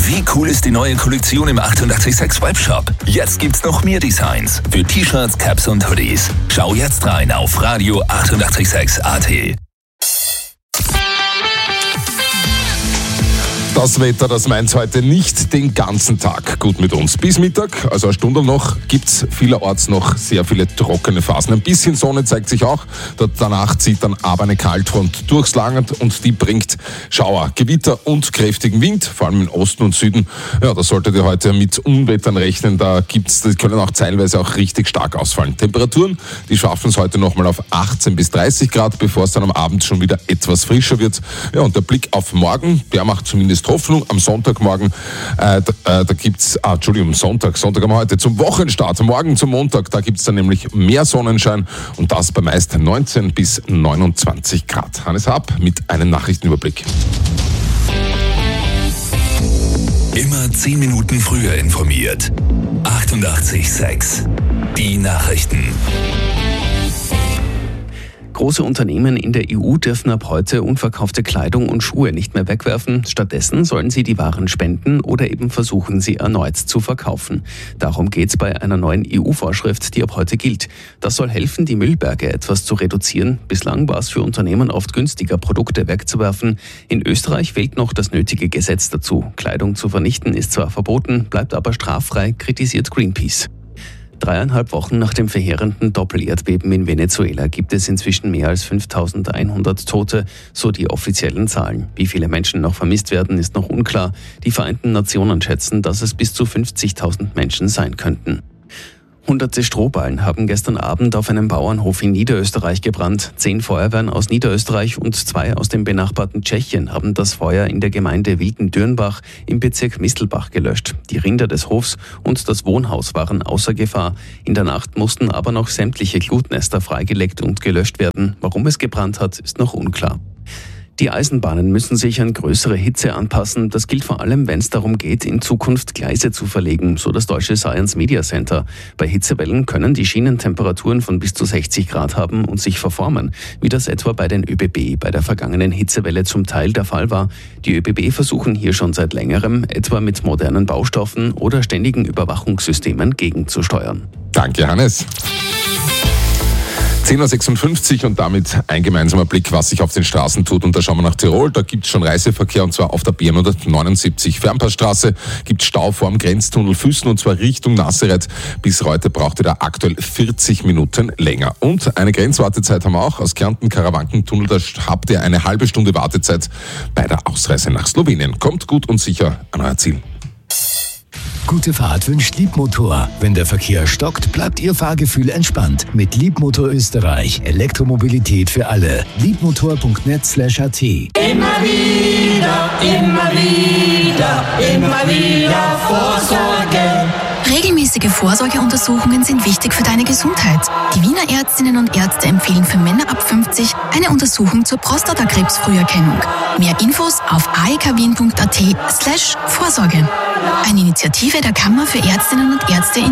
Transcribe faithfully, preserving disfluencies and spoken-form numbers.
Wie cool ist die neue Kollektion im achtundachtzig Komma sechs Webshop? Jetzt gibt's noch mehr Designs für T-Shirts, Caps und Hoodies. Schau jetzt rein auf Radio achtundachtzig Komma sechs A T. Das Wetter, das meint heute nicht den ganzen Tag gut mit uns. Bis Mittag, also eine Stunde noch, gibt's vielerorts noch sehr viele trockene Phasen. Ein bisschen Sonne zeigt sich auch. Danach zieht dann aber eine Kaltfront durchs Land und die bringt Schauer, Gewitter und kräftigen Wind, vor allem im Osten und Süden. Ja, da solltet ihr heute mit Unwettern rechnen. Da gibt's, die können auch teilweise auch richtig stark ausfallen. Temperaturen, die schaffen es heute nochmal auf achtzehn bis dreißig Grad, bevor es dann am Abend schon wieder etwas frischer wird. Ja, und der Blick auf morgen, der macht zumindest Hoffnung. Am Sonntagmorgen, äh, da, äh, da gibt's, ah, Entschuldigung, Sonntag, Sonntag haben wir heute, zum Wochenstart, morgen zum Montag, da gibt's dann nämlich mehr Sonnenschein und das bei meist neunzehn bis neunundzwanzig Grad. Hannes Haab mit einem Nachrichtenüberblick. Immer zehn Minuten früher informiert. achtundachtzig Komma sechs. Die Nachrichten. Große Unternehmen in der E U dürfen ab heute unverkaufte Kleidung und Schuhe nicht mehr wegwerfen. Stattdessen sollen sie die Waren spenden oder eben versuchen, sie erneut zu verkaufen. Darum geht's bei einer neuen E U-Vorschrift, die ab heute gilt. Das soll helfen, die Müllberge etwas zu reduzieren. Bislang war es für Unternehmen oft günstiger, Produkte wegzuwerfen. In Österreich fehlt noch das nötige Gesetz dazu. Kleidung zu vernichten ist zwar verboten, bleibt aber straffrei, kritisiert Greenpeace. Dreieinhalb Wochen nach dem verheerenden Doppelerdbeben in Venezuela gibt es inzwischen mehr als fünftausendeinhundert Tote, so die offiziellen Zahlen. Wie viele Menschen noch vermisst werden, ist noch unklar. Die Vereinten Nationen schätzen, dass es bis zu fünfzigtausend Menschen sein könnten. Hunderte Strohballen haben gestern Abend auf einem Bauernhof in Niederösterreich gebrannt. Zehn Feuerwehren aus Niederösterreich und zwei aus dem benachbarten Tschechien haben das Feuer in der Gemeinde Wilden-Dürnbach im Bezirk Mistelbach gelöscht. Die Rinder des Hofs und das Wohnhaus waren außer Gefahr. In der Nacht mussten aber noch sämtliche Glutnester freigelegt und gelöscht werden. Warum es gebrannt hat, ist noch unklar. Die Eisenbahnen müssen sich an größere Hitze anpassen. Das gilt vor allem, wenn es darum geht, in Zukunft Gleise zu verlegen, so das deutsche Science Media Center. Bei Hitzewellen können die Schienen Temperaturen von bis zu sechzig Grad haben und sich verformen, wie das etwa bei den ÖBB bei der vergangenen Hitzewelle zum Teil der Fall war. Die ÖBB versuchen hier schon seit längerem, etwa mit modernen Baustoffen oder ständigen Überwachungssystemen gegenzusteuern. Danke, Hannes. zehn Uhr sechsundfünfzig und damit ein gemeinsamer Blick, was sich auf den Straßen tut. Und da schauen wir nach Tirol. Da gibt es schon Reiseverkehr und zwar auf der B M hundertneunundsiebzig. Fernpassstraße gibt Stau vor dem Grenztunnel Füssen und zwar Richtung Nazareth. Bis heute braucht ihr da aktuell vierzig Minuten länger. Und eine Grenzwartezeit haben wir auch. Aus Kärnten, Karawankentunnel, da habt ihr eine halbe Stunde Wartezeit bei der Ausreise nach Slowenien. Kommt gut und sicher an euer Ziel. Gute Fahrt wünscht Liebmotor. Wenn der Verkehr stockt, bleibt Ihr Fahrgefühl entspannt. Mit Liebmotor Österreich. Elektromobilität für alle. liebmotor punkt net slash a t. Immer wieder, immer wieder, immer wieder Vorsorge. Regelmäßige Vorsorgeuntersuchungen sind wichtig für deine Gesundheit. Die Wiener Ärztinnen und Ärzte empfehlen für Männer ab fünfzig eine Untersuchung zur Prostatakrebsfrüherkennung. Mehr Infos auf a e k wien punkt a t slash Vorsorge. Eine Initiative der Kammer für Ärztinnen und Ärzte in